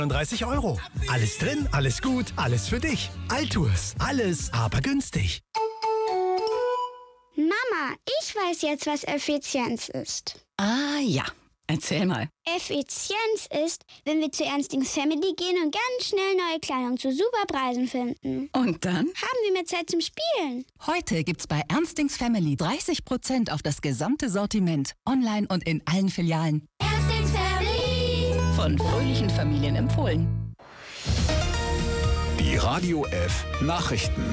39 €. Alles drin, alles gut, alles für dich. Altours, alles, aber günstig. Mama, ich weiß jetzt, was Effizienz ist. Ah ja, erzähl mal. Effizienz ist, wenn wir zu Ernstings Family gehen und ganz schnell neue Kleidung zu super Preisen finden. Und dann? Haben wir mehr Zeit zum Spielen. Heute gibt's bei Ernstings Family 30% auf das gesamte Sortiment. Online und in allen Filialen. Ernstings Family. Von fröhlichen Familien empfohlen. Die Radio F Nachrichten.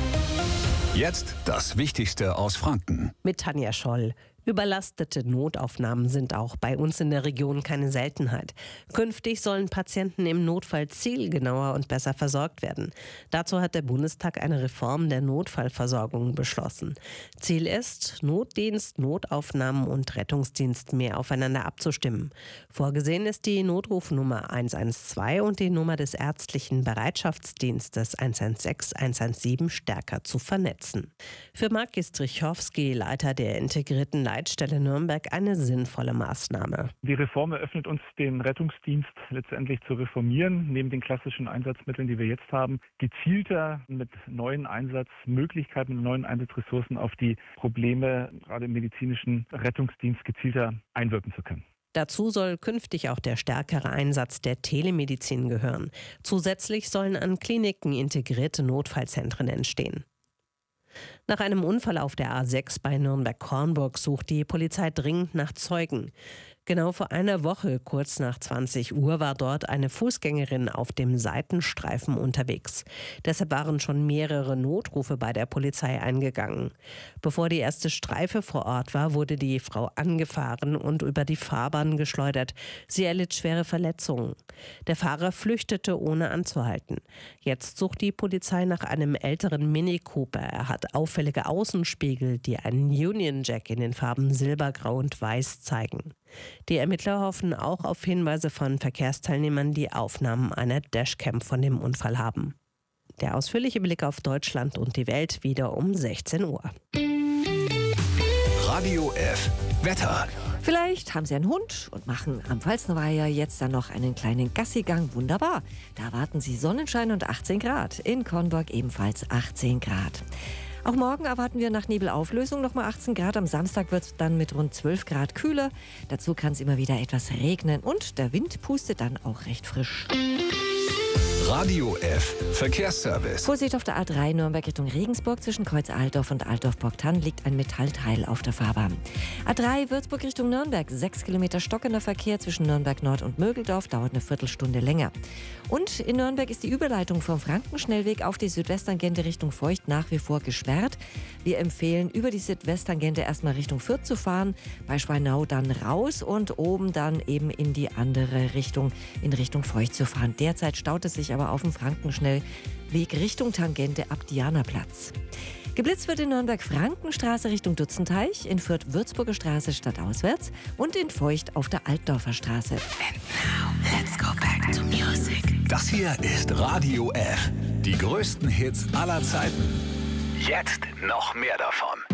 Jetzt das Wichtigste aus Franken. Mit Tanja Scholl. Überlastete Notaufnahmen sind auch bei uns in der Region keine Seltenheit. Künftig sollen Patienten im Notfall zielgenauer und besser versorgt werden. Dazu hat der Bundestag eine Reform der Notfallversorgung beschlossen. Ziel ist, Notdienst, Notaufnahmen und Rettungsdienst mehr aufeinander abzustimmen. Vorgesehen ist die Notrufnummer 112 und die Nummer des ärztlichen Bereitschaftsdienstes 116, 117 stärker zu vernetzen. Für Marc Gistrichowski, Leiter der integrierten Leitstelle Nürnberg, eine sinnvolle Maßnahme. Die Reform eröffnet uns, den Rettungsdienst letztendlich zu reformieren, neben den klassischen Einsatzmitteln, die wir jetzt haben, gezielter mit neuen Einsatzmöglichkeiten, mit neuen Einsatzressourcen auf die Probleme, gerade im medizinischen Rettungsdienst, gezielter einwirken zu können. Dazu soll künftig auch der stärkere Einsatz der Telemedizin gehören. Zusätzlich sollen an Kliniken integrierte Notfallzentren entstehen. Nach einem Unfall auf der A6 bei Nürnberg-Kornburg sucht die Polizei dringend nach Zeugen. Genau vor einer Woche, kurz nach 20 Uhr, war dort eine Fußgängerin auf dem Seitenstreifen unterwegs. Deshalb waren schon mehrere Notrufe bei der Polizei eingegangen. Bevor die erste Streife vor Ort war, wurde die Frau angefahren und über die Fahrbahn geschleudert. Sie erlitt schwere Verletzungen. Der Fahrer flüchtete, ohne anzuhalten. Jetzt sucht die Polizei nach einem älteren Mini Cooper. Er hat auffällige Außenspiegel, die einen Union Jack in den Farben Silber, Grau und Weiß zeigen. Die Ermittler hoffen auch auf Hinweise von Verkehrsteilnehmern, die Aufnahmen einer Dashcam von dem Unfall haben. Der ausführliche Blick auf Deutschland und die Welt wieder um 16 Uhr. Radio F Wetter. Vielleicht haben Sie einen Hund und machen am Pfalznerweiher jetzt dann noch einen kleinen Gassigang. Wunderbar. Da erwarten Sie Sonnenschein und 18 Grad. In Kornburg ebenfalls 18 Grad. Auch morgen erwarten wir nach Nebelauflösung nochmal 18 Grad. Am Samstag wird es dann mit rund 12 Grad kühler. Dazu kann es immer wieder etwas regnen und der Wind pustet dann auch recht frisch. Radio F Verkehrsservice. Vorsicht auf der A3 Nürnberg Richtung Regensburg. Zwischen Kreuz Altdorf und Altdorf-Borgtann liegt ein Metallteil auf der Fahrbahn. A3 Würzburg Richtung Nürnberg. 6 Kilometer stockender Verkehr zwischen Nürnberg Nord und Mögeldorf. Dauert eine Viertelstunde länger. Und in Nürnberg ist die Überleitung vom Frankenschnellweg auf die Südwesttangente Richtung Feucht nach wie vor gesperrt. Wir empfehlen, über die Südwesttangente erstmal Richtung Fürth zu fahren. Bei Schweinau dann raus und oben dann eben in die andere Richtung, in Richtung Feucht zu fahren. Derzeit staut es sich aber auf dem Frankenschnellweg Richtung Tangente ab Dianaplatz. Geblitzt wird in Nürnberg Frankenstraße Richtung Dutzenteich, in Fürth Würzburger Straße stadtauswärts und in Feucht auf der Altdorfer Straße. And now, let's go back to music. Das hier ist Radio F. Die größten Hits aller Zeiten. Jetzt noch mehr davon.